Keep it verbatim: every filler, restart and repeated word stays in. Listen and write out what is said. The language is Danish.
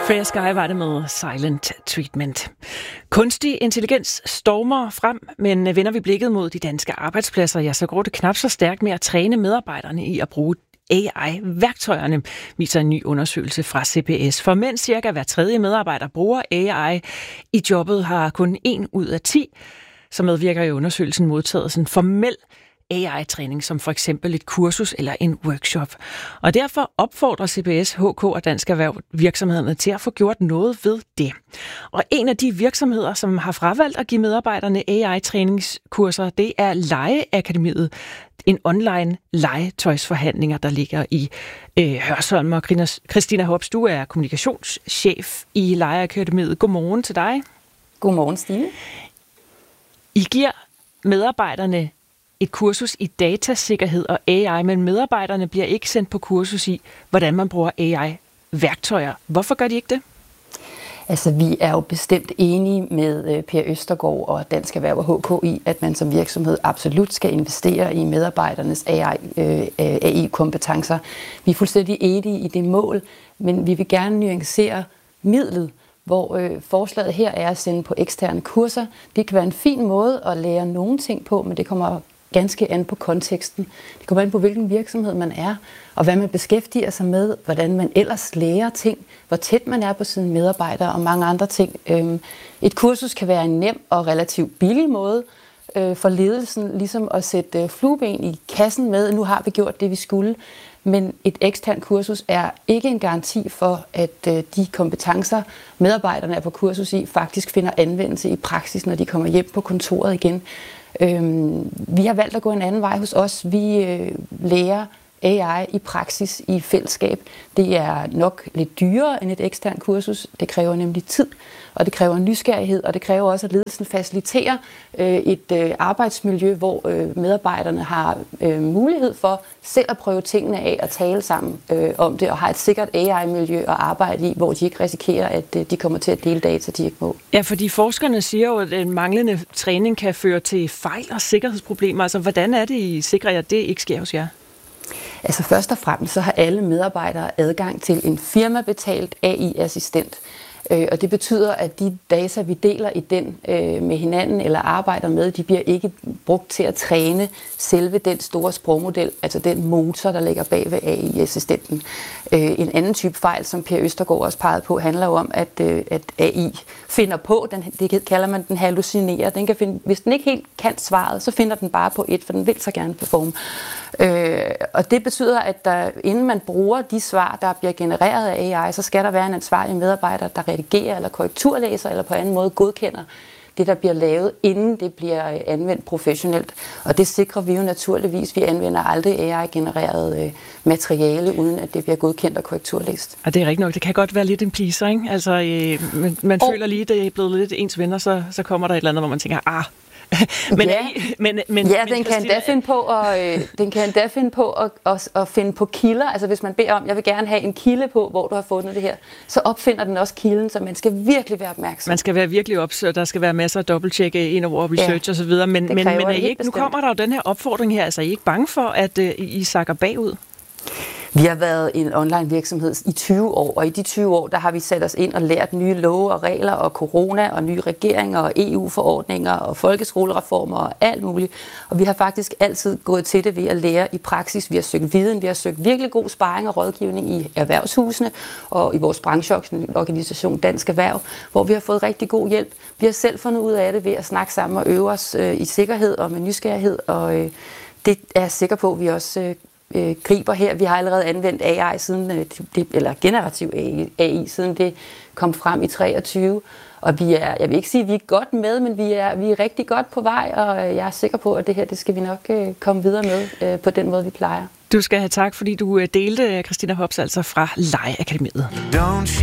Freya Sky var det med Silent Treatment. Kunstig intelligens stormer frem, men vender vi blikket mod de danske arbejdspladser, ja, så går det knap så stærkt med at træne medarbejderne i at bruge A I-værktøjerne, viser en ny undersøgelse fra C B S. For mens cirka hver tredje medarbejder bruger A I i jobbet, har kun en ud af ti, som medvirker i undersøgelsen, modtaget sådan formel A I-træning, som for eksempel et kursus eller en workshop. Og derfor opfordrer C B S, H K og Dansk Erhverv virksomhederne til at få gjort noget ved det. Og en af de virksomheder, som har fravalgt at give medarbejderne A I-træningskurser, det er Legeakademiet. En online legetøjsforhandlinger, der ligger i øh, Hørsholm. Og Christina Hobbs, du er kommunikationschef i Legeakademiet. Godmorgen til dig. Godmorgen, Stine. I giver medarbejderne et kursus i datasikkerhed og A I, men medarbejderne bliver ikke sendt på kursus i, hvordan man bruger A I-værktøjer. Hvorfor gør de ikke det? Altså, vi er jo bestemt enige med Per Østergaard og Dansk Erhverv og H K i, at man som virksomhed absolut skal investere i medarbejdernes A I-kompetencer. Vi er fuldstændig enige i det mål, men vi vil gerne nuancere midlet, hvor øh, forslaget her er at sende på eksterne kurser. Det kan være en fin måde at lære nogle ting på, men det kommer ganske an på konteksten. Det kommer an på, hvilken virksomhed man er, og hvad man beskæftiger sig med, hvordan man ellers lærer ting, hvor tæt man er på sine medarbejdere og mange andre ting. Øhm, et kursus kan være en nem og relativt billig måde øh, for ledelsen, ligesom at sætte øh, flueben i kassen med, nu har vi gjort det, vi skulle. Men et eksternt kursus er ikke en garanti for, at øh, de kompetencer, medarbejderne er på kursus i, faktisk finder anvendelse i praksis, når de kommer hjem på kontoret igen. Øhm, vi har valgt at gå en anden vej hos os. Vi øh, lærer A I i praksis i fællesskab. Det er nok lidt dyrere end et eksternt kursus. Det kræver nemlig tid, og det kræver nysgerrighed, og det kræver også, at ledelsen faciliterer øh, et øh, arbejdsmiljø, hvor øh, medarbejderne har øh, mulighed for selv at prøve tingene af og tale sammen øh, om det, og har et sikkert A I-miljø at arbejde i, hvor de ikke risikerer, at øh, de kommer til at dele data, de ikke må. Ja, fordi forskerne siger jo, at en manglende træning kan føre til fejl og sikkerhedsproblemer. Altså, hvordan er det, I sikrer, at det ikke sker hos jer? Altså først og fremmest så har alle medarbejdere adgang til en firmabetalt A I-assistent. Øh, og det betyder, at de data, vi deler i den øh, med hinanden eller arbejder med, de bliver ikke brugt til at træne selve den store sprogmodel, altså den motor, der ligger bag ved A I-assistenten. Øh, en anden type fejl, som Per Østergaard også pegede på, handler jo om, at, øh, at A I finder på, den, det kalder man den hallucinerer. Den kan finde, hvis den ikke helt kan svaret, så finder den bare på et, for den vil så gerne performe. Øh, og det betyder, at der, inden man bruger de svar, der bliver genereret af A I, så skal der være en ansvarlig medarbejder, der redigerer eller korrekturlæser eller på anden måde godkender det, der bliver lavet, inden det bliver anvendt professionelt. Og det sikrer vi jo naturligvis. Vi anvender aldrig A I-genereret øh, materiale, uden at det bliver godkendt og korrekturlæst. Og det er rigtigt nok. Det kan godt være lidt en pleaser, ikke? Altså, øh, man, man oh. føler lige, at det er blevet lidt ens venner, så, så kommer der et eller andet, hvor man tænker, ah, men, ja, men, men, ja men, den kan endda finde på at, øh, den kan endda finde på at, at, at finde på kilder. Altså hvis man beder om, jeg vil gerne have en kilde på, hvor du har fundet det her, så opfinder den også kilden, så man skal virkelig være opmærksom. Man skal være virkelig opsøgt, der skal være masser af dobbelttjekke ind over research ja, og så videre, men, men, men er I ikke, nu kommer der jo den her opfordring her, altså er I ikke bange for, at uh, I sakker bagud? Vi har været en online virksomhed i tyve år, og i de tyve år, der har vi sat os ind og lært nye love og regler og corona og nye regeringer og E U-forordninger og folkeskolereformer og alt muligt. Og vi har faktisk altid gået til det ved at lære i praksis. Vi har søgt viden, vi har søgt virkelig god sparring og rådgivning i erhvervshusene og i vores brancheorganisation Dansk Erhverv, hvor vi har fået rigtig god hjælp. Vi har selv fundet ud af det ved at snakke sammen og øve os øh, i sikkerhed og med nysgerrighed, og øh, det er jeg sikker på, at vi også øh, Øh, griber her. Vi har allerede anvendt A I siden øh, det, eller generativ A I siden det kom frem i treogtyve, og vi er, jeg vil ikke sige, at vi er godt med, men vi er, vi er rigtig godt på vej, og jeg er sikker på, at det her, det skal vi nok øh, komme videre med øh, på den måde, vi plejer. Du skal have tak, fordi du delte, Christina Hobbs, altså fra Legeakademiet.